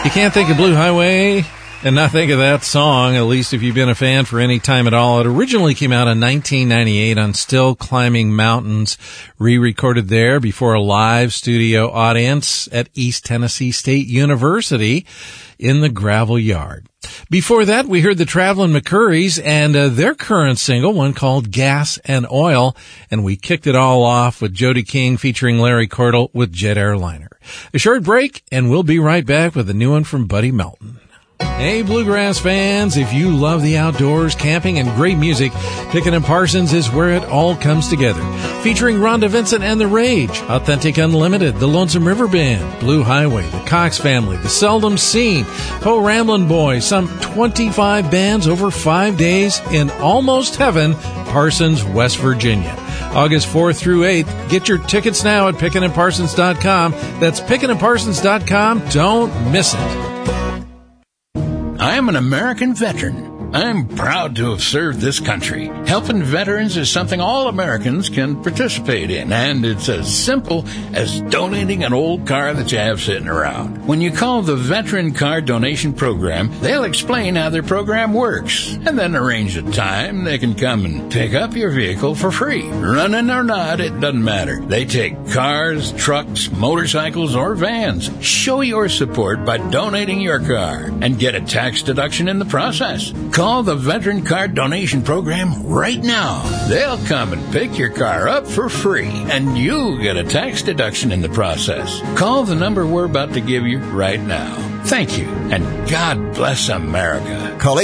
You can't think of Blue Highway and not think of that song, at least if you've been a fan for any time at all. It originally came out in 1998 on Still Climbing Mountains, re-recorded there before a live studio audience at East Tennessee State University in the Gravel Yard. Before that, we heard the Travelin' McCurries and their current single, one called Gas and Oil, and we kicked it all off with Jody King featuring Larry Cordell with Jet Airliner. A short break, and we'll be right back with a new one from Buddy Melton. Hey, Bluegrass fans, if you love the outdoors, camping, and great music, Pickin' & Parsons is where it all comes together. Featuring Rhonda Vincent and The Rage, Authentic Unlimited, The Lonesome River Band, Blue Highway, The Cox Family, The Seldom Seen, Po Ramblin' Boys, some 25 bands over 5 days in Almost Heaven, Parsons, West Virginia. August 4th through 8th. Get your tickets now at pickinandparsons.com. That's pickinandparsons.com. Don't miss it. I am an American veteran. I'm proud to have served this country. Helping veterans is something all Americans can participate in, and it's as simple as donating an old car that you have sitting around. When you call the Veteran Car Donation Program, they'll explain how their program works, and then arrange a time they can come and pick up your vehicle for free. Running or not, it doesn't matter. They take cars, trucks, motorcycles, or vans. Show your support by donating your car and get a tax deduction in the process. Call the Veteran Car Donation Program right now. They'll come and pick your car up for free, and you get a tax deduction in the process. Call the number we're about to give you right now. Thank you, and God bless America. Call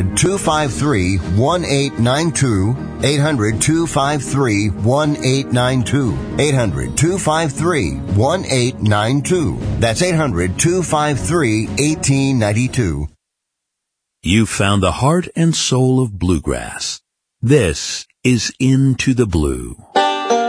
800-253-1892. 800-253-1892. 800-253-1892. That's 800-253-1892. You've found the heart and soul of bluegrass. This is Into the Blue.